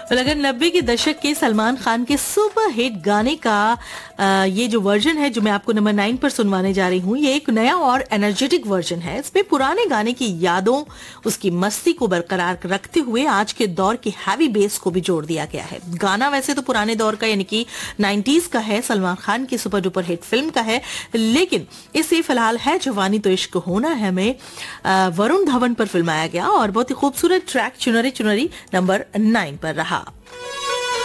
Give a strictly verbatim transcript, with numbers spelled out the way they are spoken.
और अगर नब्बे के दशक के सलमान खान के सुपर हिट गाने का आ, ये जो वर्जन है जो मैं आपको नंबर नाइन पर सुनवाने जा रही हूँ, ये एक नया और एनर्जेटिक वर्जन है। इसमें पुराने गाने की यादों, उसकी मस्ती को बरकरार रखते हुए आज के दौर की हैवी बेस को भी जोड़ दिया गया है। गाना वैसे तो पुराने दौर का यानी कि नाइन्टीज का है, सलमान खान की सुपर डुपर हिट फिल्म का है, लेकिन इसे फिलहाल है जवानी तो इश्क होना है में वरुण धवन पर फिल्माया गया और बहुत ही खूबसूरत ट्रैक चुनरी चुनरी नंबर नाइन पर रहा।